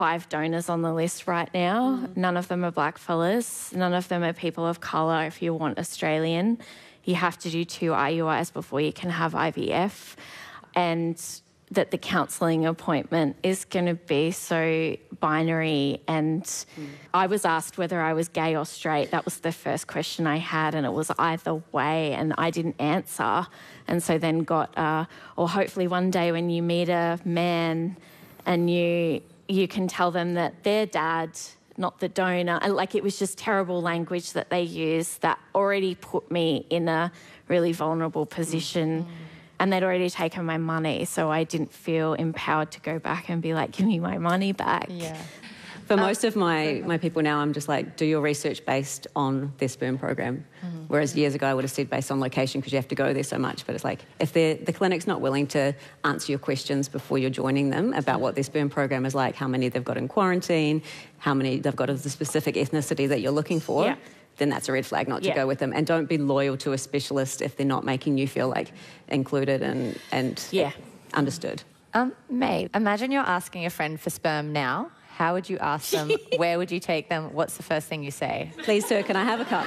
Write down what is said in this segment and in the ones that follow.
5 donors on the list right now. None of them are blackfellas. None of them are people of colour. If you want Australian, you have to do 2 IUIs before you can have IVF. And that the counselling appointment is going to be so binary. And I was asked whether I was gay or straight. That was the first question I had, and it was either way, and I didn't answer. And so then got, or hopefully one day when you meet a man and you can tell them that their dad, not the donor, like it was just terrible language that they used that already put me in a really vulnerable position. And they'd already taken my money, so I didn't feel empowered to go back and be like, give me my money back. Yeah. For most of my people now, I'm just like, do your research based on their sperm program. Whereas years ago, I would have said based on location because you have to go there so much. But it's like, if the clinic's not willing to answer your questions before you're joining them about what their sperm program is like, how many they've got in quarantine, how many they've got of the specific ethnicity that you're looking for, then that's a red flag not to go with them. And don't be loyal to a specialist if they're not making you feel like included and understood. May, imagine you're asking a friend for sperm now. How would you ask them? Where would you take them? What's the first thing you say? Please, sir, can I have a cup?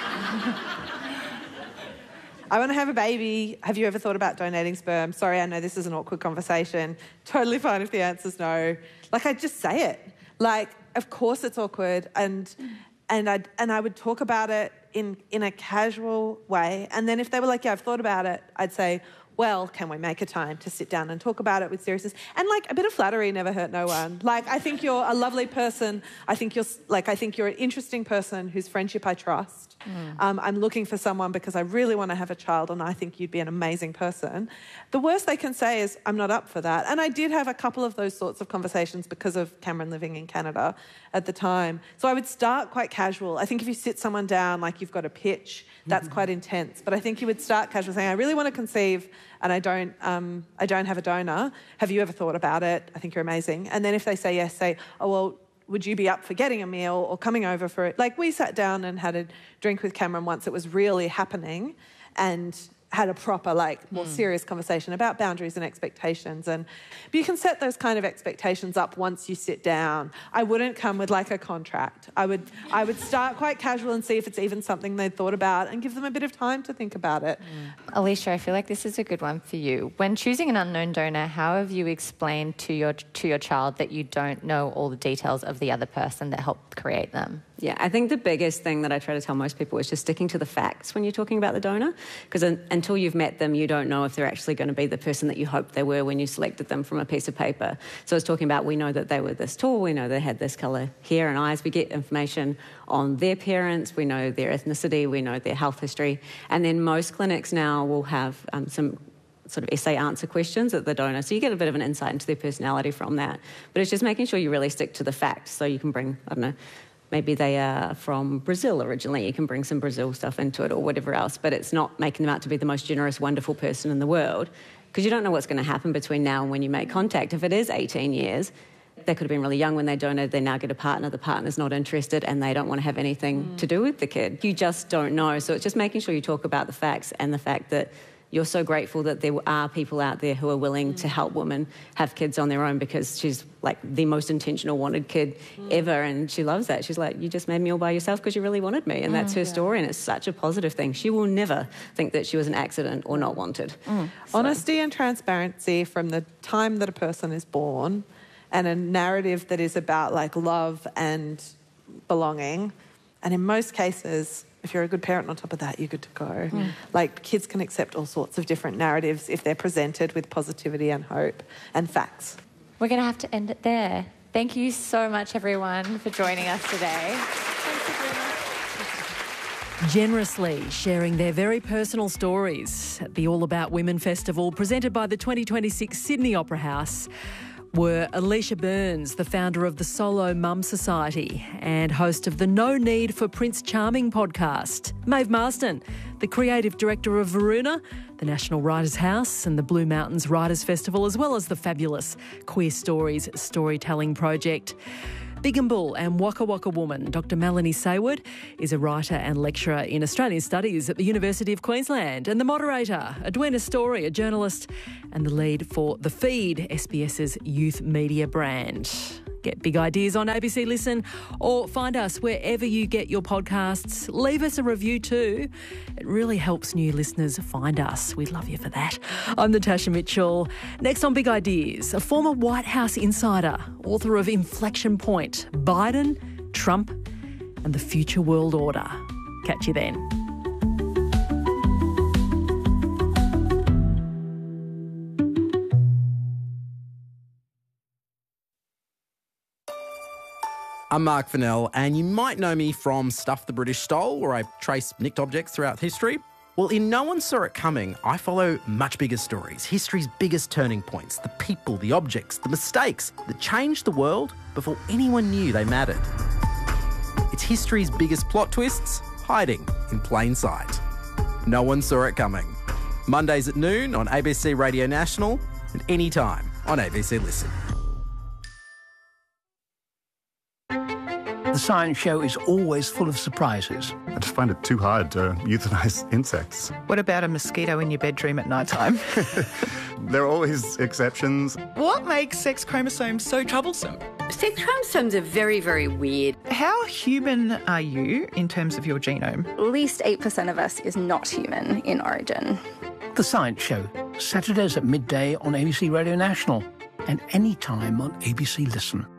I want to have a baby. Have you ever thought about donating sperm? Sorry, I know this is an awkward conversation. Totally fine if the answer's no. Like, I'd just say it. Like, of course it's awkward. And I would talk about it in a casual way. And then if they were like, yeah, I've thought about it, I'd say, well, can we make a time to sit down and talk about it with seriousness? And, like, a bit of flattery never hurt no one. Like, I think you're a lovely person. I think you're an interesting person whose friendship I trust. I'm looking for someone because I really want to have a child and I think you'd be an amazing person. The worst they can say is, I'm not up for that. And I did have a couple of those sorts of conversations because of Cameron living in Canada at the time. So I would start quite casual. I think if you sit someone down, like you've got a pitch, that's quite intense. But I think you would start casual saying, I really want to conceive and I don't have a donor. Have you ever thought about it? I think you're amazing. And then if they say yes, say, oh, well, would you be up for getting a meal or coming over for it? Like, we sat down and had a drink with Cameron once. It was really happening and had a proper, like, more serious conversation about boundaries and expectations. But you can set those kind of expectations up once you sit down. I wouldn't come with, like, a contract. I would start quite casual and see if it's even something they'd thought about and give them a bit of time to think about it. Alicia, I feel like this is a good one for you. When choosing an unknown donor, how have you explained to your child that you don't know all the details of the other person that helped create them? Yeah, I think the biggest thing that I try to tell most people is just sticking to the facts when you're talking about the donor, because until you've met them, you don't know if they're actually going to be the person that you hoped they were when you selected them from a piece of paper. So I was talking about, we know that they were this tall, we know they had this colour hair and eyes, we get information on their parents, we know their ethnicity, we know their health history, and then most clinics now will have some sort of essay answer questions at the donor, so you get a bit of an insight into their personality from that. But it's just making sure you really stick to the facts, so you can bring, I don't know, maybe they are from Brazil originally. You can bring some Brazil stuff into it or whatever else, but it's not making them out to be the most generous, wonderful person in the world, because you don't know what's going to happen between now and when you make contact. If it is 18 years, they could have been really young when they donated, they now get a partner, the partner's not interested and they don't want to have anything to do with the kid. You just don't know. So it's just making sure you talk about the facts and the fact that you're so grateful that there are people out there who are willing to help women have kids on their own, because she's like the most intentional wanted kid ever, and she loves that. She's like, you just made me all by yourself because you really wanted me, and that's her story, and it's such a positive thing. She will never think that she was an accident or not wanted. So. Honesty and transparency from the time that a person is born, and a narrative that is about, like, love and belonging, and in most cases, if you're a good parent on top of that, you're good to go. Like, kids can accept all sorts of different narratives if they're presented with positivity and hope and facts. We're going to have to end it there. Thank you so much, everyone, for joining us today. Generously sharing their very personal stories at the All About Women Festival, presented by the 2026 Sydney Opera House, were Alicia Burns, the founder of the Solo Mum Society and host of the No Need for Prince Charming podcast; Maeve Marston, the creative director of Varuna, the National Writers' House and the Blue Mountains Writers' Festival, as well as the fabulous Queer Stories Storytelling Project. Big and Bull and Waka Waka Woman, Dr Melanie Sayward, is a writer and lecturer in Australian Studies at the University of Queensland, and the moderator, Edwina Story, a journalist and the lead for The Feed, SBS's youth media brand. Get Big Ideas on ABC Listen or find us wherever you get your podcasts. Leave us a review too. It really helps new listeners find us. We'd love you for that. I'm Natasha Mitchell. Next on Big Ideas, a former White House insider, author of Inflection Point, Biden, Trump and the Future World Order. Catch you then. I'm Mark Fennell, and you might know me from Stuff the British Stole, where I trace nicked objects throughout history. Well, in No One Saw It Coming, I follow much bigger stories, history's biggest turning points, the people, the objects, the mistakes that changed the world before anyone knew they mattered. It's history's biggest plot twists hiding in plain sight. No One Saw It Coming. Mondays at noon on ABC Radio National and anytime on ABC Listen. The Science Show is always full of surprises. I just find it too hard to euthanize insects. What about a mosquito in your bedroom at night time? There are always exceptions. What makes sex chromosomes so troublesome? Sex chromosomes are very, very weird. How human are you in terms of your genome? At least 8% of us is not human in origin. The Science Show, Saturdays at midday on ABC Radio National and anytime on ABC Listen.